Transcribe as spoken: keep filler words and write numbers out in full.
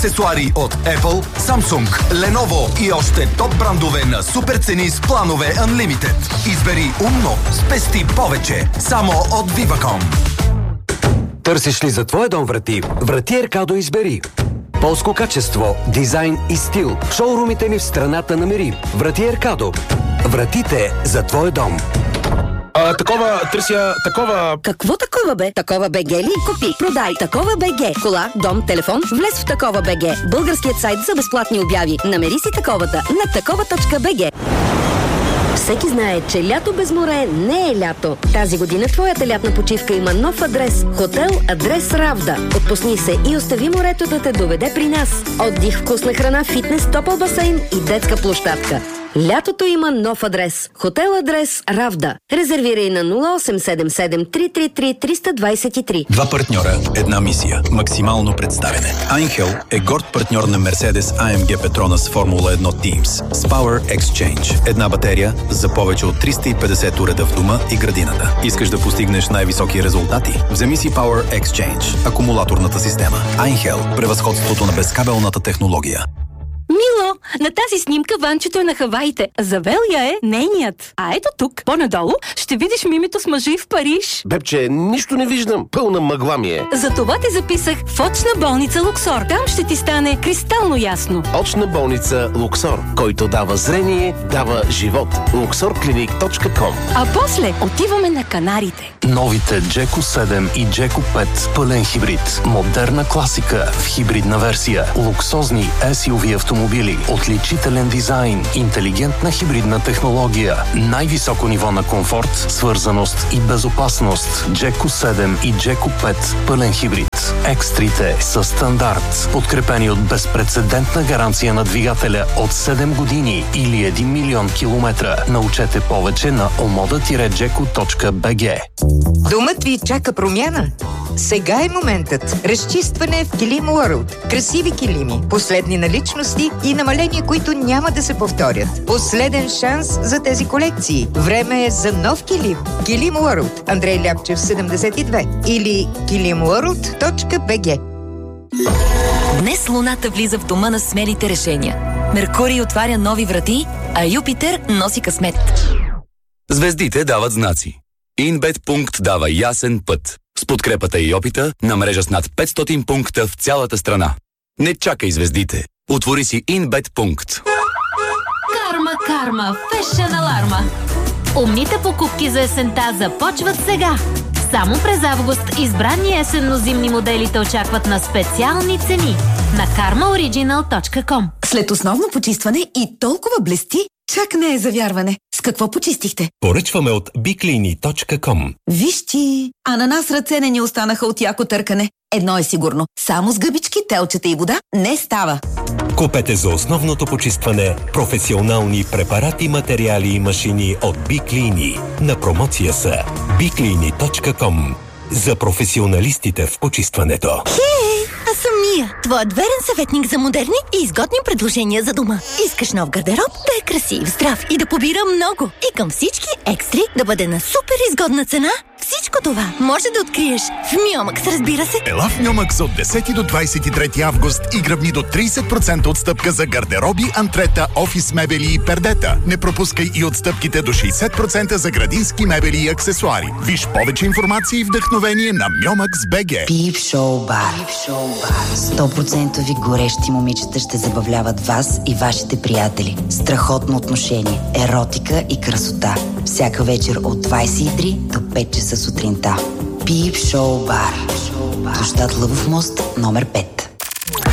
аксесуари от Apple, Samsung, Lenovo и още топ брандове на супер цени с планове Unlimited. Избери умно, спести повече. Само от Vivacom. Търсиш ли за твоя дом врати? Врати Еркадо избери. Полско качество, дизайн и стил. В шоурумите ни в страната намери. Врати Еркадо. Вратите за твоя дом. А, такова, търся, такова... Какво такова, бе? Такова БГ ли? Купи, продай. Такова БГ. Кола, дом, телефон. Влез в Такова БГ. Българският сайт за безплатни обяви. Намери си таковата на такова точка би джи. Всеки знае, че лято без море не е лято. Тази година твоята лятна почивка има нов адрес. Хотел Адрес Равда. Отпусни се и остави морето да те доведе при нас. Отдих, вкусна храна, фитнес, топъл басейн и детска площадка. Лятото има нов адрес. Хотел Адрес Равда. Резервирай на нула осем седем седем три три три три два три. Два партньора, една мисия. Максимално представяне. Айнхел е горд партньор на Mercedes а ем джи Petronas Формула едно Teams с Power Exchange. Една батерия за повече от триста и петдесет уреда в дома и градината. Искаш да постигнеш най-високи резултати? Вземи си Power Exchange. Акумулаторната система. Айнхел. Превъзходството на безкабелната технология. Мило, на тази снимка Ванчето е на Хаваите. Завел я е нейният. А ето тук, по-надолу, ще видиш мимито с мъжи в Париж. Бебче, нищо не виждам. Пълна мъгла ми е. Затова те записах в очна болница Луксор. Там ще ти стане кристално ясно. Очна болница Луксор, който дава зрение, дава живот. луксор клиник точка ком. А после отиваме на Канарите. Новите Джеко седем и Джеко пет пълен хибрид. Модерна класика в хибридна версия. Луксозни ес ю ви автомобили. Отличителен дизайн. Интелигентна хибридна технология. Най-високо ниво на комфорт, свързаност и безопасност. Джеко седем и Джеко пет пълен хибрид. Екстрите са стандарт. Подкрепени от безпрецедентна гаранция на двигателя от седем години или един милион километра. Научете повече на омода джеко точка би джи. Домът ви чака промяна? Сега е моментът. Разчистване в Килим World. Красиви килими, последни наличности и намаления, които няма да се повторят. Последен шанс за тези колекции. Време е за нов килим. Килим World. Андрей Ляпчев, седемдесет и две. Или килим ворлд точка би джи. Днес Луната влиза в дома на смелите решения. Меркурий отваря нови врати, а Юпитер носи късмет. Звездите дават знаци. Инбет пункт дава ясен път. С подкрепата и опита на мрежа с над петстотин пункта в цялата страна. Не чакай звездите. Отвори си Инбет пункт. Карма, карма, фешен аларма. Умните покупки за есента започват сега. Само през август избрани есенно-зимни модели те очакват на специални цени на карма ориджинал точка ком. След основно почистване и толкова блести, чак не е за вярване. С какво почистихте? Поръчваме от би клини точка ком. Виж ти, а на нас ръце не ни останаха от яко търкане. Едно е сигурно, само с гъбички, телчета и вода не става. Купете за основното почистване професионални препарати, материали и машини от BiClean. На промоция са би клини точка ком. За професионалистите в почистването. Хей, аз съм Мия, твоят верен съветник за модерни и изгодни предложения за дома. Искаш нов гардероб да е красив, здрав и да побира много. И към всички екстри да бъде на супер изгодна цена. Всичко това може да откриеш в Миомакс, разбира се. Ела в Миомакс от десети до двадесет и трети август и гръбни до тридесет процента отстъпка за гардероби, антрета, офис мебели и пердета. Не пропускай и отстъпките до шейсет процента за градински мебели и аксесуари. Виж повече информация и вдъхновение на Миомакс точка би джи. Пип Шоу Бар. сто процента ви горещи момичета ще забавляват вас и вашите приятели. Страхотно отношение, еротика и красота. Всяка вечер от двадесет и три до пет часа сутринта. Пип Шоу Бар. Площад Лъвов мост, номер пет.